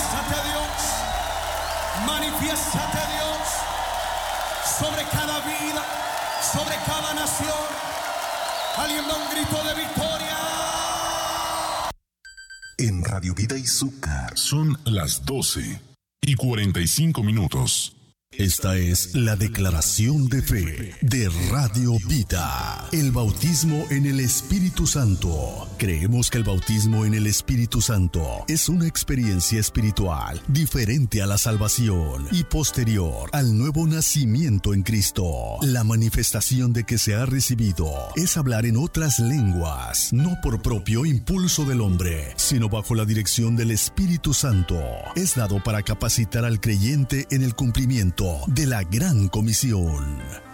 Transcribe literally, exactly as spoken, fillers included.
Manifiéstate, Dios. Manifiéstate, Dios, sobre cada vida, sobre cada nación. Alguien da un grito de victoria. En Radio Vida Izúcar son las doce y cuarenta y cinco minutos. Esta es la declaración de fe de Radio Vida. El bautismo en el Espíritu Santo. Creemos que el bautismo en el Espíritu Santo es una experiencia espiritual diferente a la salvación y posterior al nuevo nacimiento en Cristo. La manifestación de que se ha recibido es hablar en otras lenguas, no por propio impulso del hombre, sino bajo la dirección del Espíritu Santo. Es dado para capacitar al creyente en el cumplimiento de la gran comisión.